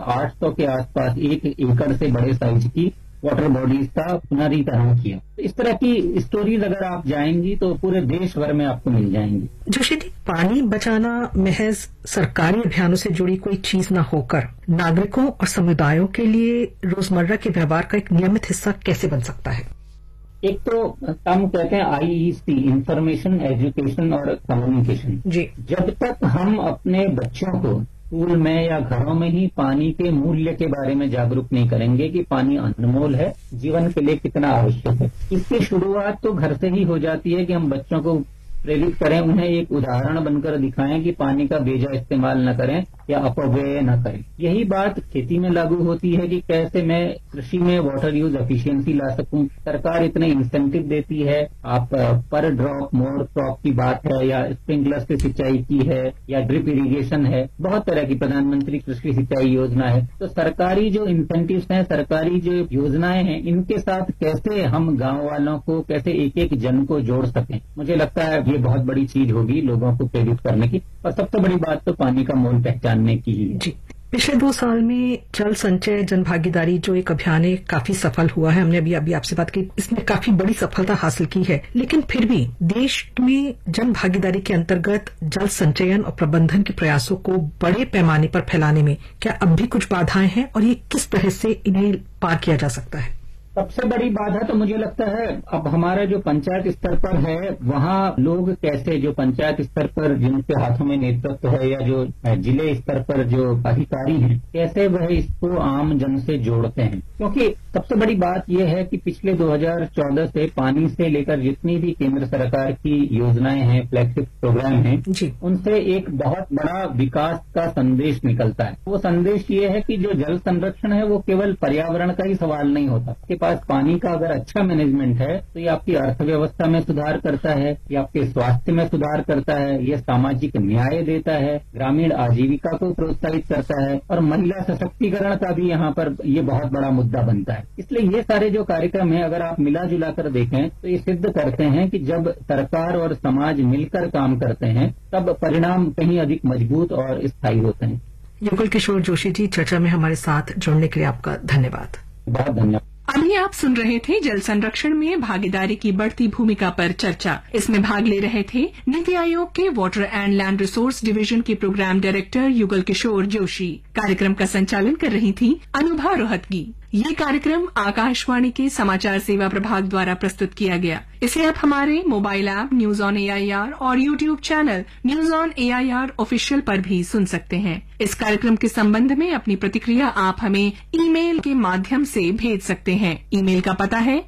800 के आसपास 1 एकड़ से बड़े साइज की वाटर बॉडीज का पुनरीकरण किया। इस तरह की स्टोरीज अगर आप जाएंगी तो पूरे देश भर में आपको मिल जाएंगी। जोशी जी, पानी बचाना महज सरकारी अभियानों से जुड़ी कोई चीज न होकर नागरिकों और समुदायों के लिए रोजमर्रा के व्यवहार का एक नियमित हिस्सा कैसे बन सकता है? एक तो हम कहते हैं IEC, इंफॉर्मेशन, एजुकेशन और कम्युनिकेशन जी। जब तक हम अपने बच्चों को स्कूल में या घरों में ही पानी के मूल्य के बारे में जागरूक नहीं करेंगे कि पानी अनमोल है, जीवन के लिए कितना आवश्यक है, इसकी शुरुआत तो घर से ही हो जाती है कि हम बच्चों को प्रेरित करें, उन्हें एक उदाहरण बनकर दिखाएं कि पानी का बेजा इस्तेमाल न करें या अपव्यय न करें। यही बात खेती में लागू होती है कि कैसे मैं कृषि में वाटर यूज एफिशिएंसी ला सकूं। सरकार इतने इंसेंटिव देती है, आप पर ड्रॉप मोर क्रॉप की बात है या स्प्रिंकलर से सिंचाई की है या ड्रिप इरिगेशन है, बहुत तरह की प्रधानमंत्री कृषि सिंचाई योजना है। तो सरकारी जो इंसेंटिव्स हैं, सरकारी जो योजनाएं हैं, इनके साथ कैसे हम गांव वालों को, कैसे एक एक जन को जोड़ सकें, मुझे लगता है ये बहुत बड़ी चीज होगी लोगों को प्रेरित करने की। और सबसे बड़ी बात तो पानी का मोल पहचानने की ही है। जी, पिछले 2 साल में जल संचय जन भागीदारी जो एक अभियान है काफी सफल हुआ है। हमने अभी आपसे बात की, इसने काफी बड़ी सफलता हासिल की है। लेकिन फिर भी देश में जन भागीदारी के अंतर्गत जल संचयन और प्रबंधन के प्रयासों को बड़े पैमाने पर फैलाने में क्या अब भी कुछ बाधाएं हैं और ये किस तरह से इन्हें पार किया जा सकता है? सबसे बड़ी बाधा तो मुझे लगता है अब हमारा जो पंचायत स्तर पर है, वहाँ लोग कैसे, जो पंचायत स्तर पर जिनके हाथों में नेतृत्व है या जो जिले स्तर पर जो अधिकारी हैं, कैसे वह इसको आम जन से जोड़ते हैं। क्योंकि सबसे बड़ी बात यह है कि पिछले 2014 से पानी से लेकर जितनी भी केंद्र सरकार की योजनाएं हैं, फ्लैगशिप प्रोग्राम हैं, उनसे एक बहुत बड़ा विकास का संदेश निकलता है। वो संदेश ये है कि जो जल संरक्षण है वो केवल पर्यावरण का ही सवाल नहीं होता। पानी का अगर अच्छा मैनेजमेंट है तो ये आपकी अर्थव्यवस्था में सुधार करता है, ये आपके स्वास्थ्य में सुधार करता है, ये सामाजिक न्याय देता है, ग्रामीण आजीविका को प्रोत्साहित करता है और महिला सशक्तिकरण का भी यहाँ पर ये बहुत बड़ा मुद्दा बनता है। इसलिए ये सारे जो कार्यक्रम है, अगर आप मिला जुला कर देखें तो ये सिद्ध करते हैं कि जब सरकार और समाज मिलकर काम करते हैं तब परिणाम कहीं अधिक मजबूत और स्थायी होते हैं। युगल किशोर जोशी जी, चर्चा में हमारे साथ जुड़ने के लिए आपका धन्यवाद। बहुत धन्यवाद। अभी आप सुन रहे थे जल संरक्षण में भागीदारी की बढ़ती भूमिका पर चर्चा। इसमें भाग ले रहे थे नीति आयोग के water and land resource division की प्रोग्राम डायरेक्टर युगल किशोर जोशी। कार्यक्रम का संचालन कर रही थी अनुभा रोहतगी। ये कार्यक्रम आकाशवाणी के समाचार सेवा प्रभाग द्वारा प्रस्तुत किया गया। इसे आप हमारे mobile app news on AIR और YouTube channel news on AIR official पर भी सुन सकते हैं। इस कार्यक्रम के संबंध में अपनी प्रतिक्रिया आप हमें ईमेल के माध्यम से भेज सकते हैं। ईमेल का पता है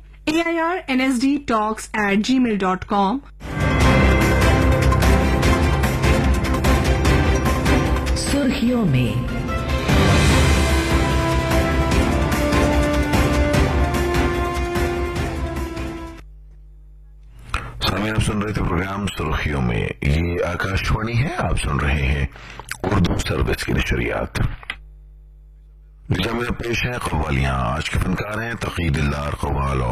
airnsdtalks@gmail.com। सुर्खियों में आप सुन रहे थे प्रोग्राम सुर्खियों में। ये आकाशवाणी है, आप सुन रहे हैं उर्दू सर्विस की नशरियात। पेश है कव्वालियां। आज के फनकार हैं तकी दिलदार कव्वाल।